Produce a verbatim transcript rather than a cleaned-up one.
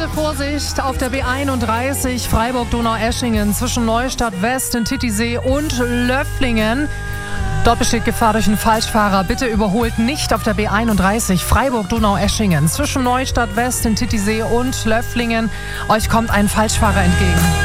Bitte Vorsicht auf der B einunddreißig Freiburg-Donaueschingen zwischen Neustadt West in Titisee und Löfflingen. Dort besteht Gefahr durch einen Falschfahrer. Bitte überholt nicht auf der B einunddreißig Freiburg-Donaueschingen zwischen Neustadt West in Titisee und Löfflingen. Euch kommt ein Falschfahrer entgegen.